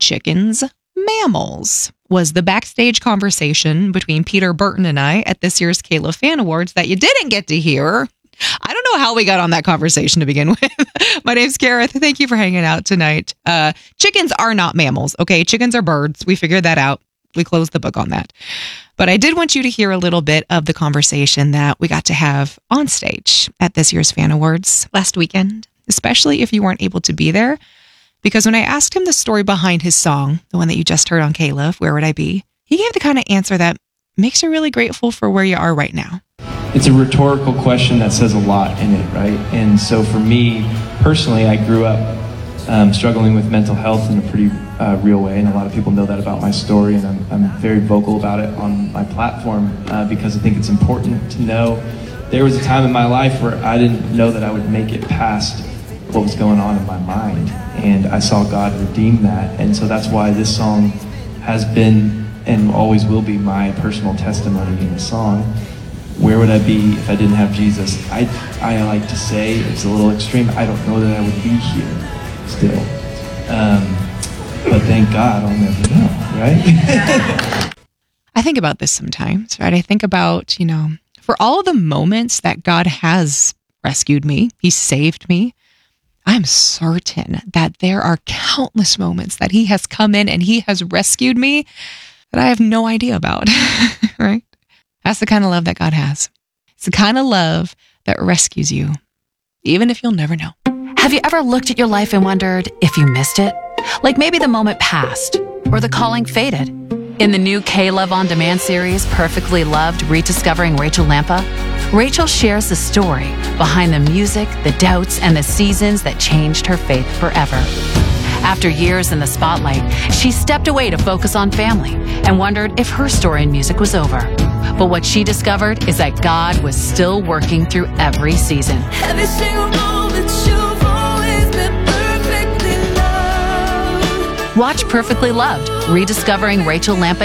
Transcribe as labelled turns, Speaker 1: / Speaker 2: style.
Speaker 1: chickens mammals was the backstage conversation between Peter Burton and I at this year's Kayla Fan Awards that you didn't get to hear. I don't know how we got on that conversation to begin with. My name's Gareth. Thank you for hanging out tonight. Chickens are not mammals, okay? Chickens are birds. We figured that out. We closed the book on that. But I did want you to hear a little bit of the conversation that we got to have on stage at this year's Fan Awards last weekend, especially if you weren't able to be there. Because when I asked him the story behind his song, the one that you just heard on Kayla, Where Would I Be? He gave the kind of answer that makes you really grateful for where you are right now.
Speaker 2: It's a rhetorical question that says a lot in it, right? And so for me, personally, I grew up struggling with mental health in a pretty real way, and a lot of people know that about my story, and I'm very vocal about it on my platform because I think it's important to know there was a time in my life where I didn't know that I would make it past what was going on in my mind, and I saw God redeem that, and so that's why this song has been and always will be my personal testimony in a song. Where would I be if I didn't have Jesus? I like to say, it's a little extreme, I don't know that I would be here still. But thank God I'll never know, right?
Speaker 1: I think about this sometimes, right? I think about, for all of the moments that God has rescued me, He saved me, I'm certain that there are countless moments that He has come in and He has rescued me that I have no idea about, right? That's the kind of love that God has. It's the kind of love that rescues you, even if you'll never know.
Speaker 3: Have you ever looked at your life and wondered if you missed it? Like maybe the moment passed or the calling faded. In the new K-Love On Demand series, Perfectly Loved, Rediscovering Rachel Lampa, Rachel shares the story behind the music, the doubts, and the seasons that changed her faith forever. After years in the spotlight, she stepped away to focus on family and wondered if her story in music was over. But what she discovered is that God was still working through every season.
Speaker 4: Every single moment you've always been perfectly loved.
Speaker 3: Watch Perfectly Loved, Rediscovering Rachel Lampa